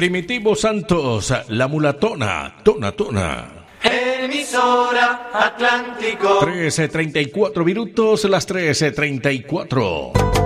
Primitivo Santos, La Mulatona, Tona. Emisora Atlántico. 13:34 minutos, las 13:34.